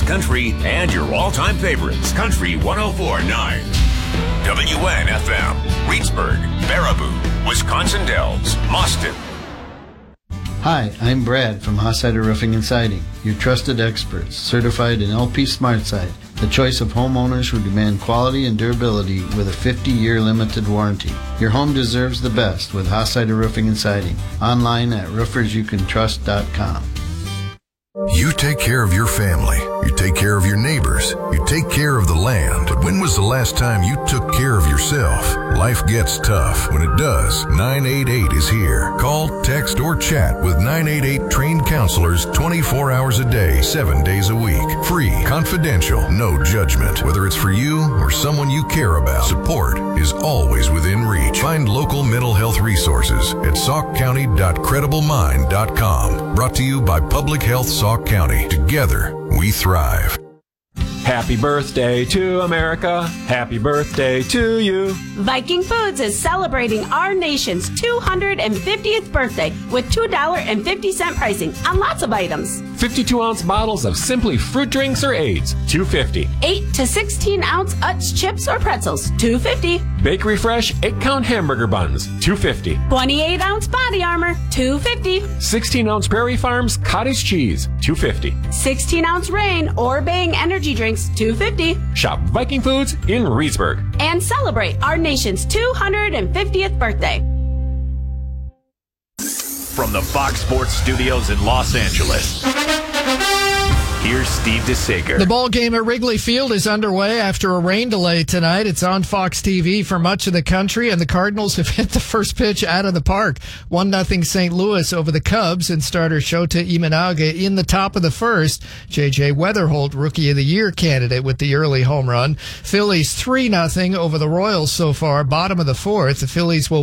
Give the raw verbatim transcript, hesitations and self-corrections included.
country, and your all-time favorites. Country one oh four point nine. W N F M. Reedsburg, Baraboo, Wisconsin Dells, Mauston. Hi, I'm Brad from Hossider Roofing and Siding, your trusted experts, certified in L P SmartSide, the choice of homeowners who demand quality and durability with a fifty-year limited warranty. Your home deserves the best with Hossider Roofing and Siding. Online at roofers you can trust dot com. You take care of your family. You take care of your neighbors. You take care of the land. But when was the last time you took care of yourself? Life gets tough. When it does, nine eight eight is here. Call, text, or chat with nine eight eight trained counselors twenty-four hours a day, seven days a week. Free, confidential, no judgment. Whether it's for you or someone you care about, support is always within reach. Find local mental health resources at sauk county dot credible mind dot com. Brought to you by Public Health Sauk County. Together, we thrive. Happy birthday to America. Happy birthday to you. Viking Foods is celebrating our nation's two hundred fiftieth birthday with two dollars and fifty cents pricing on lots of items. fifty-two ounce bottles of Simply Fruit Drinks or Aids, two dollars and fifty cents. eight to sixteen ounce Utz chips or pretzels, two dollars and fifty cents. Bakery Fresh eight count hamburger buns, two dollars and fifty cents. twenty-eight ounce Body Armor, two dollars and fifty cents. sixteen ounce Prairie Farms cottage cheese, two dollars and fifty cents. sixteen ounce Reign or Bang energy drinks, two dollars and fifty cents. Shop Viking Foods in Reedsburg. And celebrate our nation's two hundred fiftieth birthday. From the Fox Sports Studios in Los Angeles, here's Steve DeSager. The ball game at Wrigley Field is underway after a rain delay tonight. It's on Fox T V for much of the country, and the Cardinals have hit the first pitch out of the park. one nothing Saint Louis over the Cubs, and starter Shota Imanaga in the top of the first. J J Weatherholt, Rookie of the Year candidate with the early home run. Phillies three nothing over the Royals so far, bottom of the fourth. The Phillies will